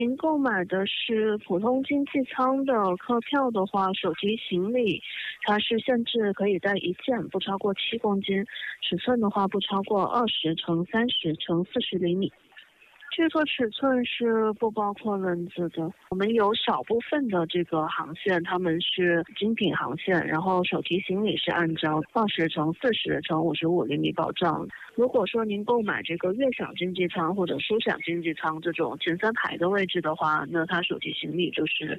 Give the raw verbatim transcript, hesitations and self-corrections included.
您购买的是普通经济舱的客票的话，手提行李它是限制可以带一件，不超过七公斤，尺寸的话不超过二十乘三十乘四十厘米。这个尺寸是不包括轮子的。我们有少部分的这个航线，他们是精品航线，然后手提行李是按照二十乘四十乘五十五厘米保障。如果说您购买这个悦享经济舱或者舒享经济舱这种前三排的位置的话，那它手提行李就是